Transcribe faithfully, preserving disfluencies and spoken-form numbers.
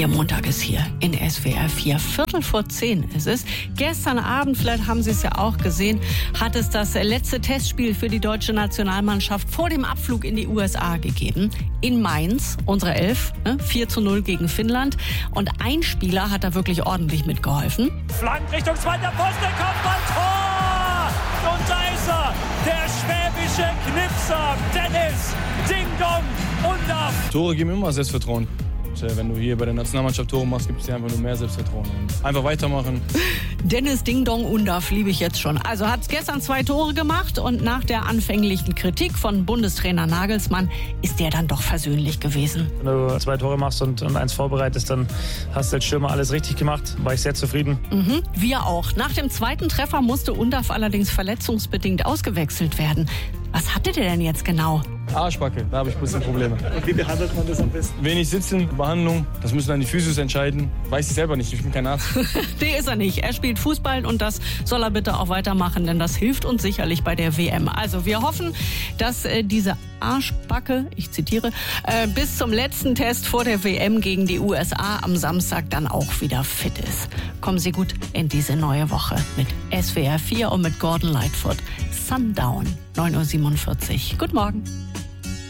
Ihr Montag ist hier in S W R vier. Viertel vor zehn ist es. Gestern Abend, vielleicht haben Sie es ja auch gesehen, hat es das letzte Testspiel für die deutsche Nationalmannschaft vor dem Abflug in die U S A gegeben. In Mainz, unsere Elf, ne? vier zu null gegen Finnland. Und ein Spieler hat da wirklich ordentlich mitgeholfen. Flank Richtung zweiter Posten, Kopfball, Tor! Und da ist er, der schwäbische Knipser, Dennis Ding Dong Undaff. Tore geben immer Selbstvertrauen. Wenn du hier bei der Nationalmannschaft Tore machst, gibt es dir einfach nur mehr Selbstvertrauen. Und einfach weitermachen. Dennis Ding Dong Undaff liebe ich jetzt schon. Also hat gestern zwei Tore gemacht und nach der anfänglichen Kritik von Bundestrainer Nagelsmann ist der dann doch versöhnlich gewesen. Wenn du zwei Tore machst und, und eins vorbereitest, dann hast du als Stürmer alles richtig gemacht. War ich sehr zufrieden. Mhm, wir auch. Nach dem zweiten Treffer musste Undaff allerdings verletzungsbedingt ausgewechselt werden. Was hatte der denn jetzt genau? Arschbacke, da habe ich ein bisschen Probleme. Und wie behandelt man das am besten? Wenig Sitzen, Behandlung, das müssen dann die Physios entscheiden. Weiß ich selber nicht, ich bin kein Arzt. Der ist er nicht. Er spielt Fußball und das soll er bitte auch weitermachen, denn das hilft uns sicherlich bei der W M. Also wir hoffen, dass äh, diese Arschbacke, ich zitiere, äh, bis zum letzten Test vor der W M gegen die U S A am Samstag dann auch wieder fit ist. Kommen Sie gut in diese neue Woche mit S W R vier und mit Gordon Lightfoot. Sundown, neun Uhr siebenundvierzig. Guten Morgen.